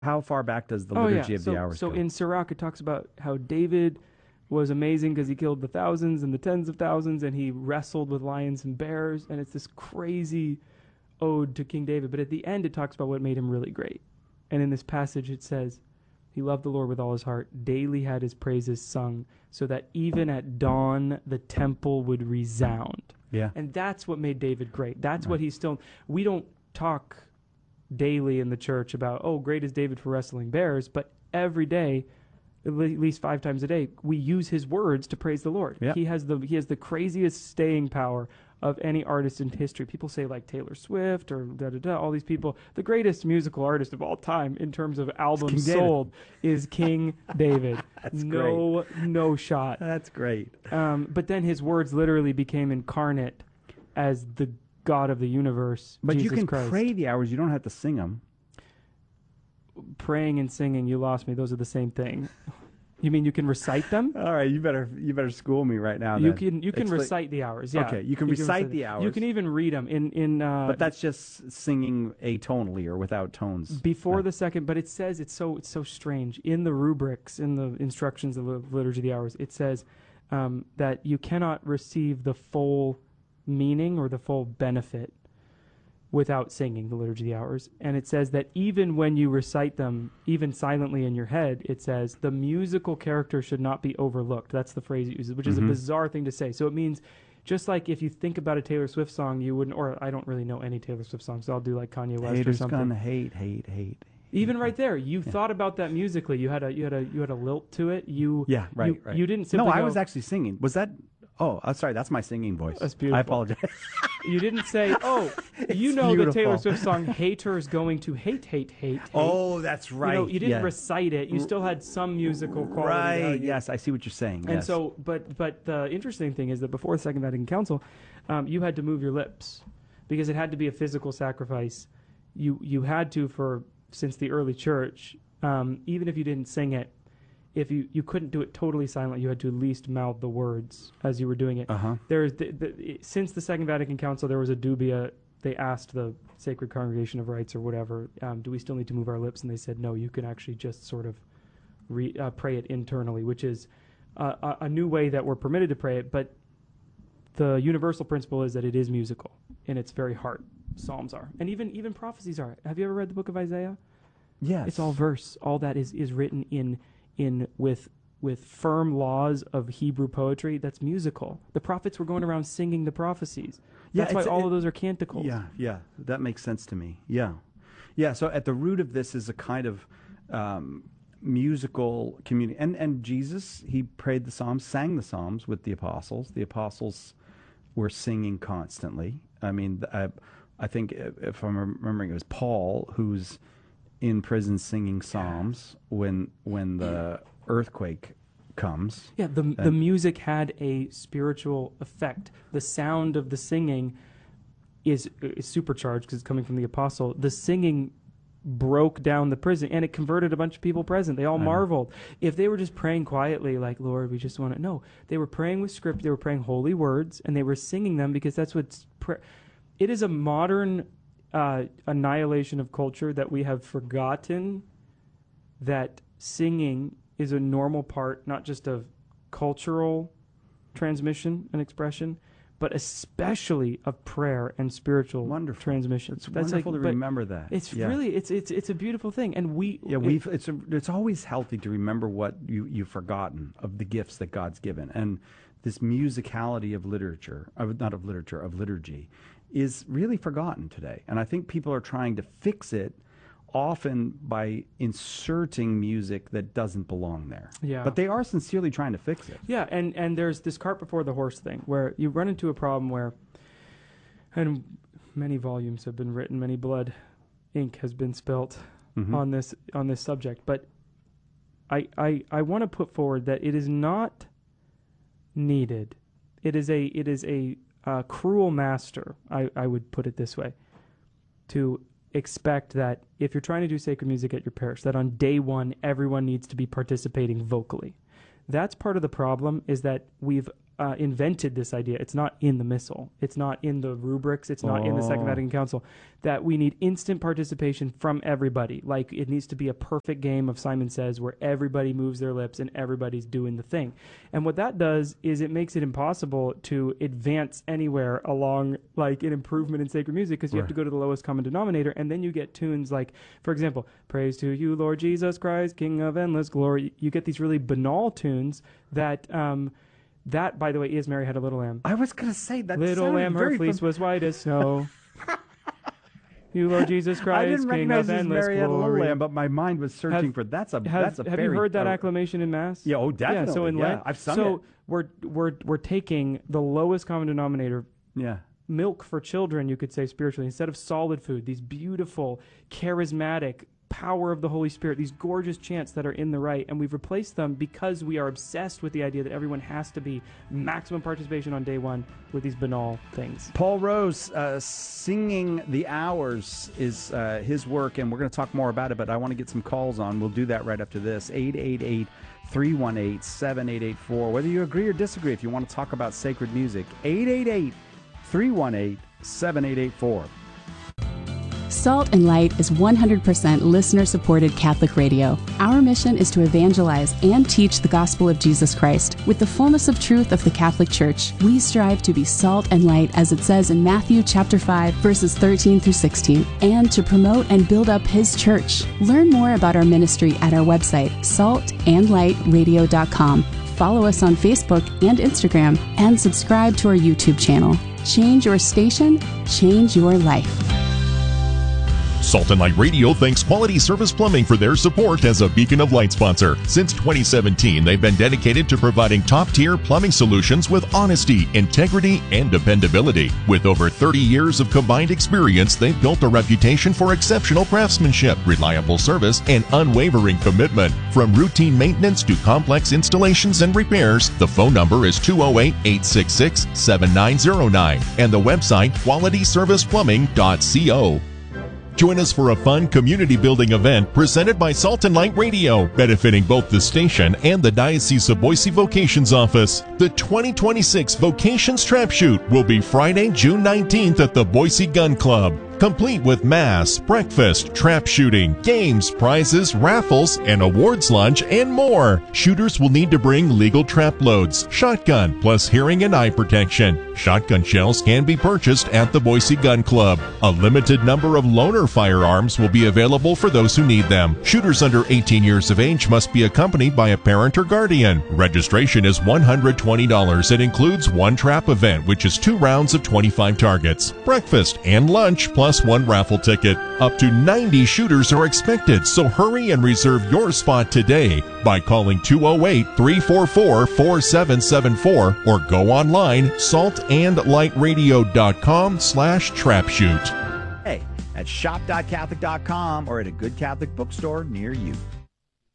how far back does the Oh yeah. liturgy of the hours So go? in Sirach it talks about how David was amazing because he killed the thousands and the tens of thousands, and he wrestled with lions and bears, and it's this crazy ode to King David. But at the end, it talks about what made him really great. And in this passage, it says, he loved the Lord with all his heart, daily had his praises sung, so that even at dawn the temple would resound. Yeah. And that's what made David great. That's Right. what he's still. We don't talk daily in the church about, oh, great is David for wrestling bears, but every day, at least 5 times a day, we use his words to praise the Lord. Yeah. He has the craziest staying power of any artist in history. People say like Taylor Swift or all these people. The greatest musical artist of all time in terms of albums King David. sold is King David. That's no shot. That's great. But then his words literally became incarnate as the God of the universe, But Jesus you can Christ. pray the hours. You don't have to sing them. Praying and singing, you lost me. Those are the same thing. You mean you can recite them? All right, you better school me right now. You then. can Explain- recite the hours. Yeah. Okay, you can recite the hours. You can even read them in. But that's just singing atonally or without tones. Before the second, but it says it's so strange in the rubrics, in the instructions of the liturgy of the hours. It says that you cannot receive the full meaning or the full benefit without singing the liturgy of the hours. And it says that even when you recite them, even silently in your head, it says the musical character should not be overlooked. That's the phrase it uses, which is a bizarre thing to say. So it means just like if you think about a Taylor Swift song, you wouldn't, or I don't really know any Taylor Swift songs, so I'll do like Kanye West Haters or something. gonna hate. Even right there, you thought about that musically. You had a lilt to it. Yeah, right. You didn't simply No, I go- was actually singing. Was that? Oh, I'm sorry. That's my singing voice. That's beautiful. I apologize. You didn't say, oh, you know the Taylor Swift song "Haters Going to Hate." Oh, that's right. You didn't Yeah. recite it. You still had some musical quality. Right. Yes, I see what you're saying. And yes. so, but the interesting thing is that before the Second Vatican Council, you had to move your lips because it had to be a physical sacrifice. You had to since the early church, even if you didn't sing it, if you couldn't do it totally silent, you had to at least mouth the words as you were doing it. There's since the Second Vatican Council, there was a dubia. They asked the Sacred Congregation of Rites or whatever, do we still need to move our lips? And they said, no, you can actually just sort of pray it internally, which is a new way that we're permitted to pray it. But the universal principle is that it is musical in its very heart. Psalms are, and even prophecies are. Have you ever read the book of Isaiah? Yes. It's all verse. All that is written in with firm laws of Hebrew poetry. That's musical. The prophets were going around singing the prophecies. Yeah, That's why all of those are canticles. Yeah, that makes sense to me. Yeah. So at the root of this is a kind of musical community. And Jesus, he prayed the Psalms, sang the Psalms with the apostles. The apostles were singing constantly. I mean, I think if I'm remembering, it was Paul who's in prison singing Psalms when the earthquake comes. Yeah, the music had a spiritual effect. The sound of the singing is supercharged because it's coming from the apostle. The singing broke down the prison, and it converted a bunch of people present. They all marveled. If they were just praying quietly, like, Lord, we just want to... No, they were praying with script. They were praying holy words, and they were singing them because that's what... It is a modern annihilation of culture that we have forgotten that singing is a normal part, not just of cultural transmission and expression, but especially of prayer and spiritual transmission. It's wonderful to remember that. It's really it's a beautiful thing, and it's always healthy to remember what you've forgotten of the gifts that God's given, and this musicality of liturgy, is really forgotten today. And I think people are trying to fix it, often by inserting music that doesn't belong there. Yeah. But they are sincerely trying to fix it. Yeah, and there's this cart before the horse thing, where you run into a problem where, and many volumes have been written, many blood ink has been spilt on this subject, but I want to put forward that it is not needed. It is a cruel master, I would put it this way, to expect that if you're trying to do sacred music at your parish, that on day one everyone needs to be participating vocally. That's part of the problem, is that we've invented this idea. It's not in the missal. It's not in the rubrics. It's not in the Second Vatican Council. That we need instant participation from everybody. Like, it needs to be a perfect game of Simon Says, where everybody moves their lips and everybody's doing the thing. And what that does is it makes it impossible to advance anywhere along, like, an improvement in sacred music, because you have to go to the lowest common denominator, and then you get tunes like, for example, Praise to you, Lord Jesus Christ, King of endless glory. You get these really banal tunes that... that, by the way, is Mary Had a Little Lamb. I was going to say that. Little lamb, her fleece was white as snow. You, Lord Jesus Christ, I didn't King recognize of endless Mary Had a Little glory. Lamb, but my mind was searching for that's a Have very, you heard that acclamation in Mass? Yeah, oh, definitely. Yeah, so in Lent, I've sung it. we're taking the lowest common denominator. Yeah. Milk for children, you could say, spiritually, instead of solid food. These beautiful, charismatic, power of the Holy Spirit, these gorgeous chants that are in the rite, and we've replaced them because we are obsessed with the idea that everyone has to be maximum participation on day one with these banal things. Paul Rose, Singing the Hours is his work, and we're going to talk more about it, but I want to get some calls on. We'll do that right after this. 888-318-7884. Whether you agree or disagree, if you want to talk about sacred music, 888-318-7884. Salt and Light is 100% listener-supported Catholic radio. Our mission is to evangelize and teach the gospel of Jesus Christ with the fullness of truth of the Catholic Church. We strive to be salt and light, as it says in Matthew chapter 5, verses 13 through 16, and to promote and build up His church. Learn more about our ministry at our website, saltandlightradio.com. Follow us on Facebook and Instagram, and subscribe to our YouTube channel. Change your station, change your life. Salt and Light Radio thanks Quality Service Plumbing for their support as a Beacon of Light sponsor. Since 2017, they've been dedicated to providing top-tier plumbing solutions with honesty, integrity, and dependability. With over 30 years of combined experience, they've built a reputation for exceptional craftsmanship, reliable service, and unwavering commitment. From routine maintenance to complex installations and repairs, the phone number is 208-866-7909 and the website qualityserviceplumbing.co. Join us for a fun community-building event presented by Salt and Light Radio, benefiting both the station and the Diocese of Boise Vocations Office. The 2026 Vocations Trap Shoot will be Friday, June 19th at the Boise Gun Club, complete with mass, breakfast, trap shooting, games, prizes, raffles, an awards lunch, and more. Shooters will need to bring legal trap loads, shotgun, plus hearing and eye protection. Shotgun shells can be purchased at the Boise Gun Club. A limited number of loaner firearms will be available for those who need them. Shooters under 18 years of age must be accompanied by a parent or guardian. Registration is $120. It includes one trap event, which is 2 rounds of 25 targets, breakfast and lunch, plus one raffle ticket. Up to 90 shooters are expected, so hurry and reserve your spot today by calling 208-344-4774 or go online saltandlightradio.com/trapshoot. Hey, at shop.catholic.com or at a good Catholic bookstore near you.